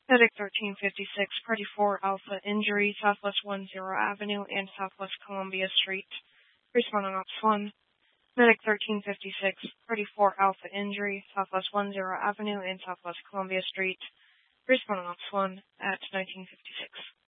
Medic 1356, Party 4 Alpha injury, Southwest 10 Avenue and Southwest Columbia Street. Responding Ops 1. Medic 1356, Party 4 Alpha injury, Southwest 10 Avenue and Southwest Columbia Street. Responding Ops 1 at 1956.